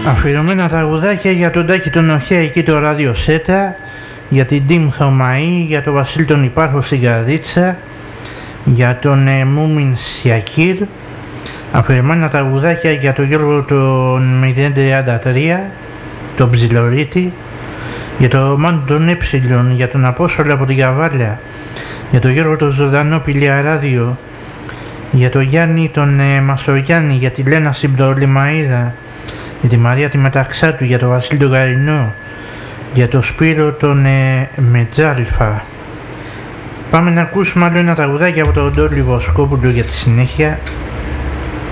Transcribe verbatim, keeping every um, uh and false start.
Αφιερωμένα τραγουδάκια για τον Τάκη τον Οχέα εκεί το ράδιο Σέτα, για την Τιμ Χρωμαή, για τον Βασίλη τον Υπάρχο στην Καρδίτσα, για τον ε, Μούμιν Σιακύρ. Αφιερωμένα τραγουδάκια για τον Γιώργο τον μηδέν τριάντα τρία, τον Ψιλορίτη, για τον Ρωμάνο τον Έψιλον, για τον Απόστολο από την Καβάλια, για τον Γιώργο τον Ζωντανό Πηλιαράδιο, για τον Γιάννη τον ε, Μαστοριάννη, για τη Λένα Συμπτωλημαΐδα, για τη Μαρία τη Μεταξάτου, για τον Βασίλη τον Καρινό, για τον Σπύρο τον ε, Μετζάλφα. Πάμε να ακούσουμε άλλο ένα τραγουδάκι από τον Ντόλι Βοσκόπουλο για τη συνέχεια.